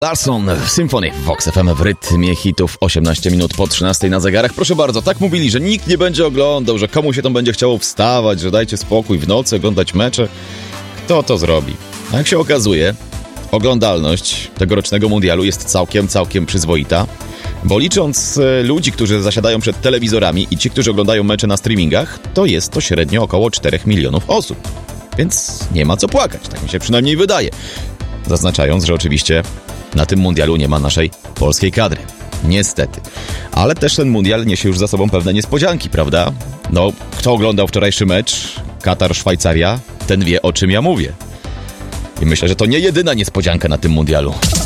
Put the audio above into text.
Larson w Symphony w Vox FM w rytmie hitów 18 minut po 13 na zegarach. Proszę bardzo, tak mówili, że nikt nie będzie oglądał, że komu się tam będzie chciało wstawać, że dajcie spokój w nocy oglądać mecze. Kto to zrobi? A jak się okazuje, oglądalność tegorocznego mundialu jest całkiem przyzwoita, bo licząc ludzi, którzy zasiadają przed telewizorami i ci, którzy oglądają mecze na streamingach, to jest to średnio około 4 milionów osób. Więc nie ma co płakać, tak mi się przynajmniej wydaje. Zaznaczając, że oczywiście na tym mundialu nie ma naszej polskiej kadry. Niestety. Ale też ten mundial niesie już za sobą pewne niespodzianki, prawda? No, kto oglądał wczorajszy mecz Katar-Szwajcaria, ten wie, o czym ja mówię. I myślę, że to nie jedyna niespodzianka na tym mundialu.